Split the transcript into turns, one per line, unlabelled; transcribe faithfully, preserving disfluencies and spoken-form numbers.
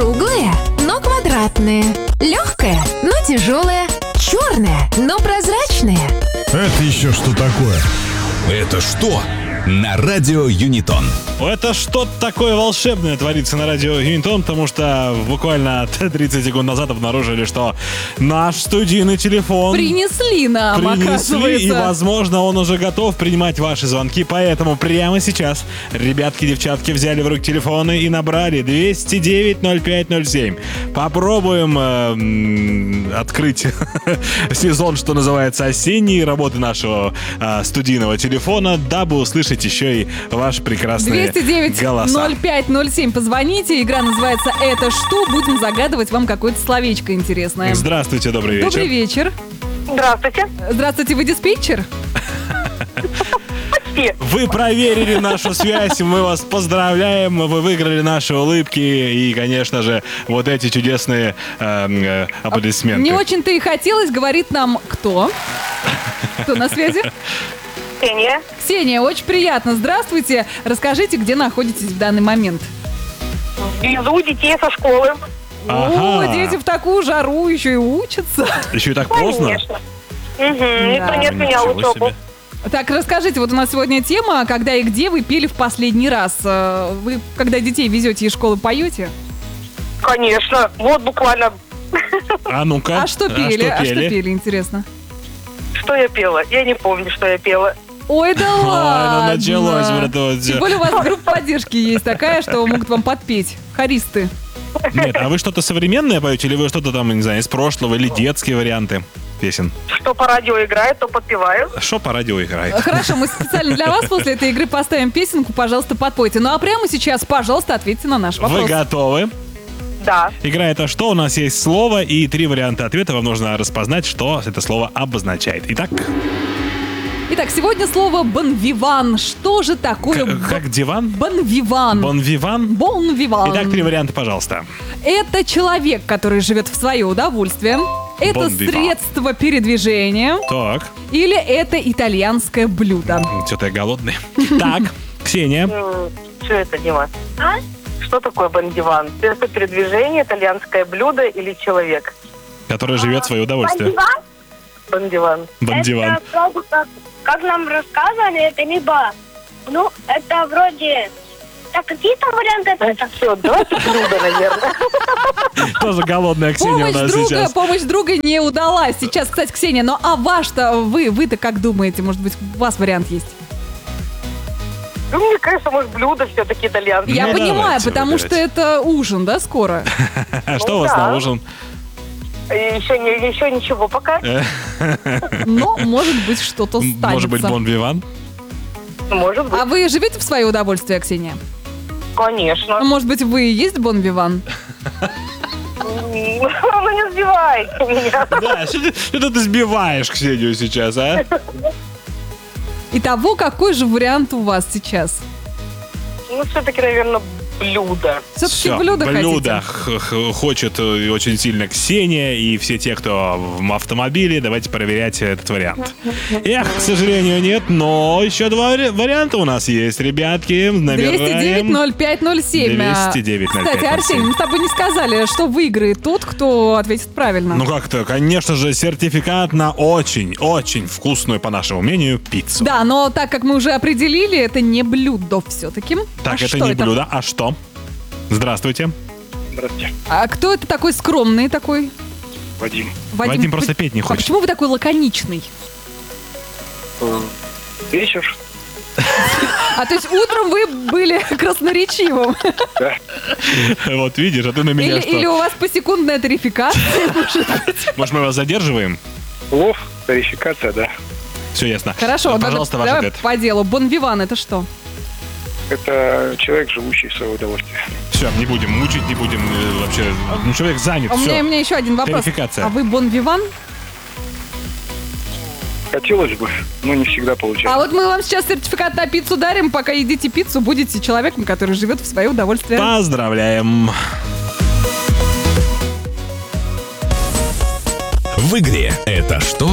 Круглое, но квадратное. Легкое, но тяжелое. Черное, но прозрачное.
Это еще что такое?
Это что? На радио Юнитон.
Это что-то такое волшебное творится на радио Юнитон, потому что буквально тридцать секунд назад обнаружили, что наш студийный телефон
принесли нам,
принесли,
оказывается.
И, возможно, он уже готов принимать ваши звонки. Поэтому прямо сейчас ребятки, девчатки взяли в руки телефоны и набрали двести девять ноль пять ноль семь. Попробуем э, открыть сезон, что называется, осенней работы нашего э, студийного телефона, дабы услышать еще и ваш прекрасный
двести девять ноль пять ноль семь. Позвоните. Игра называется «Это что?». Будем загадывать вам какое-то словечко интересное.
Здравствуйте, добрый вечер.
Добрый вечер.
Здравствуйте.
Здравствуйте, вы диспетчер?
Вы проверили нашу связь, мы вас поздравляем, вы выиграли наши улыбки и, конечно же, вот эти чудесные э, э, аплодисменты.
Не очень-то и хотелось, говорит нам кто? Кто на связи?
Ксения.
Ксения, очень приятно. Здравствуйте. Расскажите, где находитесь в данный момент?
Везу детей со школы.
Ага.
О, дети в такую жару еще и учатся.
Еще и так поздно?
Конечно. Угу. Никто не отменял
Ничего
учебу.
себе.
Так, расскажите, вот у нас сегодня тема, когда и где вы пели в последний раз. Э, Вы, когда детей везете из школы, поете?
Конечно. Вот буквально.
А ну-ка.
А что пели? А что пели, интересно?
Что я пела? Я не помню, что я пела.
Ой, да ладно.
Ой, ну началось вот это вот всё.
Тем более у вас группа поддержки есть такая, что могут вам подпеть. Хористы.
Нет, а вы что-то современное поете, или вы что-то там, не знаю, из прошлого, или детские варианты песен?
Что по радио играет, то подпеваю.
Что по радио играет?
Хорошо, мы специально для вас после этой игры поставим песенку, пожалуйста, подпойте. Ну а прямо сейчас, пожалуйста, ответьте на наш вопрос.
Вы готовы?
Да.
Игра «Это что?» У нас есть слово и три варианта ответа. Вам нужно распознать, что это слово обозначает. Итак,
Итак, сегодня слово «бонвиван». Что же такое
к- как диван?
бонвиван?
Бонвиван?
Бонвиван.
Итак, три варианта, пожалуйста.
Это человек, который живет в свое удовольствие. Это
Бонвиван.
средство передвижения.
Так,
Или это итальянское блюдо.
что-то я голодный. Так, Ксения.
Что это, Дима? А? Что такое бандиван? Это передвижение, итальянское блюдо или человек?
Который живет в свое удовольствие.
Бандиван.
Бандиван.
Это вроде как, как нам рассказывали, это либо, ну, это вроде, так какие там варианты?
Это все, давайте блюдо, наверное.
Тоже голодная Ксения у
Помощь
нас
друга,
сейчас.
помощь друга не удалась. Сейчас, кстати, Ксения, ну а ваш-то, вы, вы-то как думаете? Может быть, у вас вариант есть?
Ну, мне кажется, может, блюдо все-таки итальянское.
Я
Ну,
понимаю,
давайте
потому
выбирать.
что это ужин, да, скоро?
А что у вас
да.
на ужин?
Еще, не, еще ничего пока.
Но, может быть, что-то станется.
Может быть, бонвиван?
Может быть.
А вы живете в свое удовольствие, Ксения?
Конечно.
Ну, может быть, вы и есть бонвиван?
Ну, не сбивайте меня.
Да, что ты, что ты сбиваешь Ксению сейчас, а?
Итого, какой же вариант у вас сейчас?
Ну, все-таки, наверное, блюдо.
Все-таки
Всё,
блюдо,
блюдо
хотите?
х- х- хочет э, очень сильно Ксения и все те, кто в автомобиле. Давайте проверять этот вариант. Эх, к сожалению, нет, но еще два вари- варианта у нас есть, ребятки.
двести девять ноль пять ноль семь.
двести девять ноль пять
Кстати,
ноль
Арсений,
семь.
мы с тобой не сказали, что выиграет тот, кто ответит правильно.
Ну как-то, конечно же, сертификат на очень-очень вкусную, по нашему мнению, пиццу.
Да, но так как мы уже определили, это не блюдо все-таки.
Так,
А
это
что
не блюдо, а что? Здравствуйте.
Здравствуйте,
А кто это такой скромный такой?
Вадим.
Вадим просто
п-
петь не
А
хочет.
почему вы такой лаконичный?
Вечер?
А то есть утром вы были красноречивым?
Вот видишь, а ты на меня
Или,
что?
или у вас посекундная тарификация? может быть?
Может, мы вас задерживаем?
Лов, тарификация, да.
Все ясно.
Хорошо,
Ну,
надо-
пожалуйста, ваш
давай
ответ.
по делу. Бонвиван это что?
Это человек, живущий в свое удовольствие.
Все, не будем мучить, не будем э, вообще. Ну, человек занят.
А у меня,
Все.
у меня еще один вопрос.
Тарификация.
А вы бонвиван?
Хотелось бы, но не всегда получается.
А вот мы вам сейчас сертификат на пиццу дарим. Пока едите пиццу, будете человеком, который живет в свое удовольствие.
Поздравляем.
В игре «Это что?»